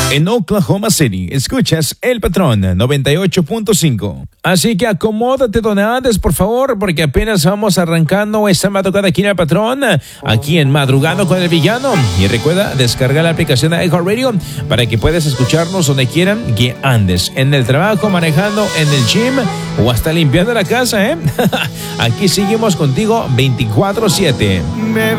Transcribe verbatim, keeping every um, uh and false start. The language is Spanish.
En Oklahoma City, escuchas El Patrón noventa y ocho punto cinco. Así que acomódate donde andes, por favor, porque apenas vamos arrancando esta madrugada aquí en El Patrón, aquí en Madrugando con el Villano. Y recuerda descargar la aplicación de iHeartRadio para que puedas escucharnos donde quieran que andes, en el trabajo, manejando, en el gym o hasta limpiando la casa, ¿eh? Aquí seguimos contigo veinticuatro siete.